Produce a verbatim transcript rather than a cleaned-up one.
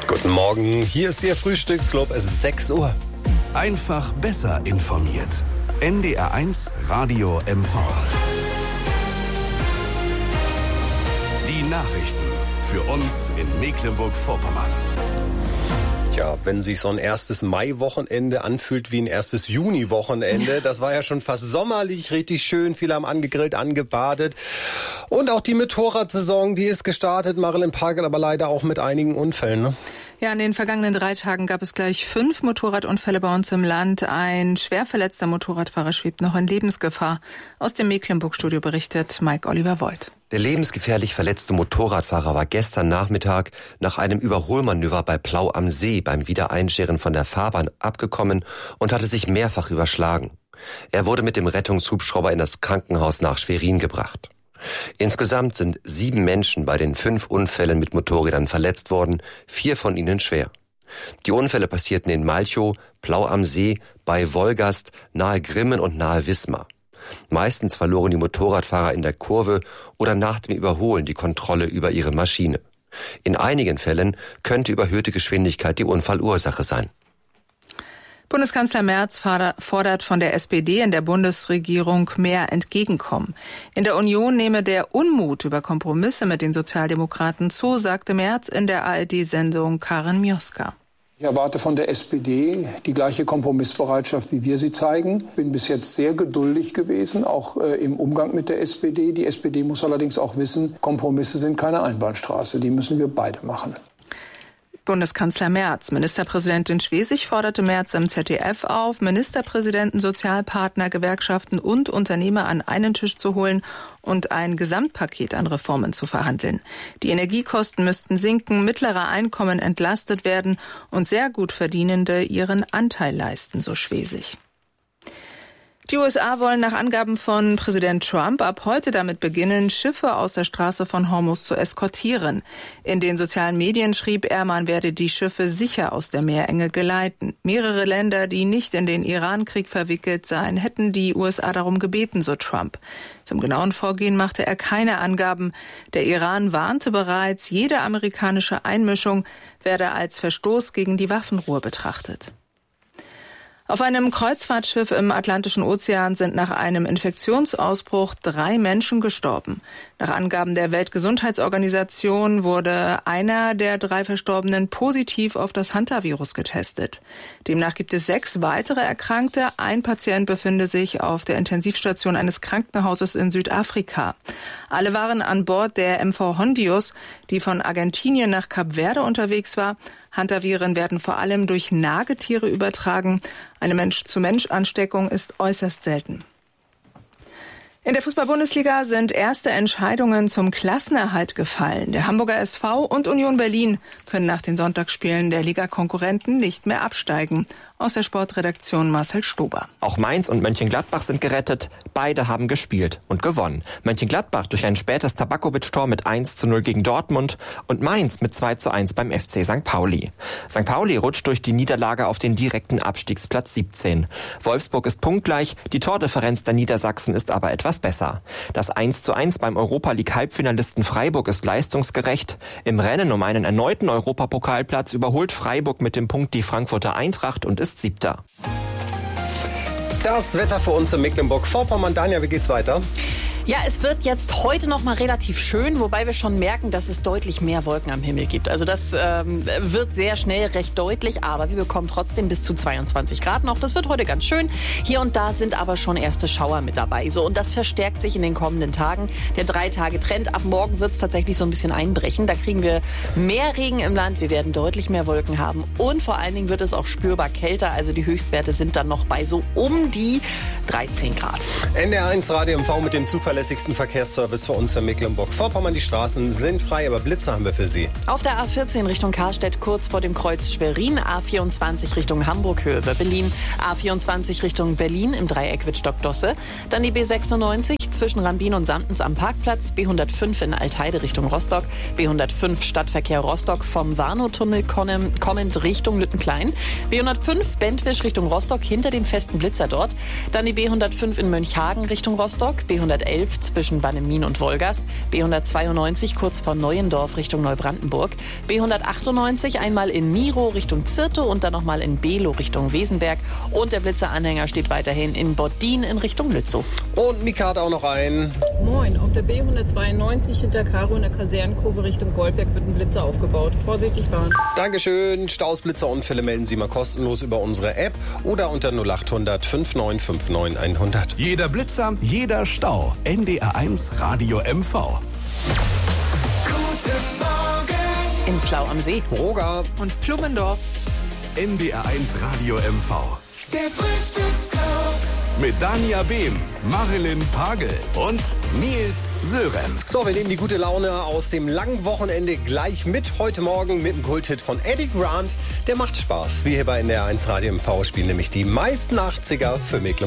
Guten Morgen, hier ist Ihr Frühstücksclub, es ist sechs Uhr. Einfach besser informiert. N D R eins Radio M V. Die Nachrichten für uns in Mecklenburg-Vorpommern. Ja, wenn sich so ein erstes Mai-Wochenende anfühlt wie ein erstes Juni-Wochenende, das war ja schon fast sommerlich, richtig schön, viele haben angegrillt, angebadet. Und auch die Motorradsaison, die ist gestartet, Marilyn Parkel, aber leider auch mit einigen Unfällen, ne? Ja, in den vergangenen drei Tagen gab es gleich fünf Motorradunfälle bei uns im Land. Ein schwer verletzter Motorradfahrer schwebt noch in Lebensgefahr. Aus dem Mecklenburg-Studio berichtet Mike Oliver Voigt. Der lebensgefährlich verletzte Motorradfahrer war gestern Nachmittag nach einem Überholmanöver bei Plau am See beim Wiedereinscheren von der Fahrbahn abgekommen und hatte sich mehrfach überschlagen. Er wurde mit dem Rettungshubschrauber in das Krankenhaus nach Schwerin gebracht. Insgesamt sind sieben Menschen bei den fünf Unfällen mit Motorrädern verletzt worden, vier von ihnen schwer. Die Unfälle passierten in Malchow, Plau am See, bei Wolgast, nahe Grimmen und nahe Wismar. Meistens verloren die Motorradfahrer in der Kurve oder nach dem Überholen die Kontrolle über ihre Maschine. In einigen Fällen könnte überhöhte Geschwindigkeit die Unfallursache sein. Bundeskanzler Merz fordert von der S P D in der Bundesregierung mehr Entgegenkommen. In der Union nehme der Unmut über Kompromisse mit den Sozialdemokraten zu, sagte Merz in der A R D-Sendung Karin Mioska. Ich erwarte von der S P D die gleiche Kompromissbereitschaft, wie wir sie zeigen. Ich bin bis jetzt sehr geduldig gewesen, auch äh, im Umgang mit der S P D. Die S P D muss allerdings auch wissen, Kompromisse sind keine Einbahnstraße. Die müssen wir beide machen. Bundeskanzler Merz. Ministerpräsidentin Schwesig forderte Merz im Z D F auf, Ministerpräsidenten, Sozialpartner, Gewerkschaften und Unternehmer an einen Tisch zu holen und ein Gesamtpaket an Reformen zu verhandeln. Die Energiekosten müssten sinken, mittlere Einkommen entlastet werden und sehr gut Verdienende ihren Anteil leisten, so Schwesig. Die U S A wollen nach Angaben von Präsident Trump ab heute damit beginnen, Schiffe aus der Straße von Hormuz zu eskortieren. In den sozialen Medien schrieb er, man werde die Schiffe sicher aus der Meerenge geleiten. Mehrere Länder, die nicht in den Iran-Krieg verwickelt seien, hätten die U S A darum gebeten, so Trump. Zum genauen Vorgehen machte er keine Angaben. Der Iran warnte bereits, jede amerikanische Einmischung werde als Verstoß gegen die Waffenruhe betrachtet. Auf einem Kreuzfahrtschiff im Atlantischen Ozean sind nach einem Infektionsausbruch drei Menschen gestorben. Nach Angaben der Weltgesundheitsorganisation wurde einer der drei Verstorbenen positiv auf das Hantavirus getestet. Demnach gibt es sechs weitere Erkrankte. Ein Patient befinde sich auf der Intensivstation eines Krankenhauses in Südafrika. Alle waren an Bord der M V Hondius, die von Argentinien nach Kap Verde unterwegs war. Hantaviren werden vor allem durch Nagetiere übertragen. Eine Mensch-zu-Mensch-Ansteckung ist äußerst selten. In der Fußball-Bundesliga sind erste Entscheidungen zum Klassenerhalt gefallen. Der Hamburger S V und Union Berlin können nach den Sonntagsspielen der Ligakonkurrenten nicht mehr absteigen. Aus der Sportredaktion Marcel Stober. Auch Mainz und Mönchengladbach sind gerettet. Beide haben gespielt und gewonnen. Mönchengladbach durch ein spätes Tabakovic-Tor mit eins zu null gegen Dortmund und Mainz mit zwei zu eins beim F C Sankt Pauli. Sankt Pauli rutscht durch die Niederlage auf den direkten Abstiegsplatz siebzehn. Wolfsburg ist punktgleich, die Tordifferenz der Niedersachsen ist aber etwas besser. Das eins zu eins beim Europa-League-Halbfinalisten Freiburg ist leistungsgerecht. Im Rennen um einen erneuten Europapokalplatz überholt Freiburg mit dem Punkt die Frankfurter Eintracht und ist Siebter. Das Wetter für uns in Mecklenburg-Vorpommern. Danja, wie geht's weiter? Ja, es wird jetzt heute noch mal relativ schön, wobei wir schon merken, dass es deutlich mehr Wolken am Himmel gibt. Also das ähm, wird sehr schnell recht deutlich, aber wir bekommen trotzdem bis zu zweiundzwanzig Grad noch. Das wird heute ganz schön. Hier und da sind aber schon erste Schauer mit dabei. So, und das verstärkt sich in den kommenden Tagen. Der Drei-Tage-Trend. Ab morgen wird es tatsächlich so ein bisschen einbrechen. Da kriegen wir mehr Regen im Land. Wir werden deutlich mehr Wolken haben. Und vor allen Dingen wird es auch spürbar kälter. Also die Höchstwerte sind dann noch bei so um die dreizehn Grad. N D R eins Radio M V mit dem zuverlässigen Verkehrsservice für uns in Mecklenburg-Vorpommern. Die Straßen sind frei, aber Blitze haben wir für Sie. Auf der A vierzehn Richtung Karstedt kurz vor dem Kreuz Schwerin, A vierundzwanzig Richtung Hamburg Höhe über Berlin, A vierundzwanzig Richtung Berlin im Dreieck Wittstock-Dosse, dann die B sechsundneunzig hundertvierzig zwischen Rambin und Sandens am Parkplatz, B hundertfünf in Altheide Richtung Rostock, B hundertfünf Stadtverkehr Rostock vom Warnow-Tunnel kommend Richtung Lüttenklein, B hundertfünf Bentwisch Richtung Rostock hinter dem festen Blitzer dort, dann die B hundertfünf in Mönchhagen Richtung Rostock, B hundertelf zwischen Bannemin und Wolgast, B hundertzweiundneunzig kurz vor Neuendorf Richtung Neubrandenburg, B hundertachtundneunzig einmal in Miro Richtung Zirte und dann nochmal in Below Richtung Wesenberg und der Blitzeranhänger steht weiterhin in Bottdien in Richtung Lützow. Und Mika hat auch noch einen. Moin, auf der B hundertzweiundneunzig hinter Karo in der Kasernenkurve Richtung Goldberg wird ein Blitzer aufgebaut. Vorsichtig fahren. Dankeschön. Staus, Blitzerunfälle melden Sie mal kostenlos über unsere App oder unter null acht hundert fünfundneunzig neunundfünfzig hundert. Jeder Blitzer, jeder Stau. N D R eins Radio M V. Guten Morgen in Plau am See. Roger und Plummendorf. N D R eins Radio M V. Der Frühstücksclub Mit Dania Behm, Marilyn Pagel und Nils Sörenz. So, wir nehmen die gute Laune aus dem langen Wochenende gleich mit. Heute Morgen mit dem Kulthit von Eddie Grant. Der macht Spaß. Wir hier bei N D R eins Radio M V spielen nämlich die meisten achtziger für Mecklenburg.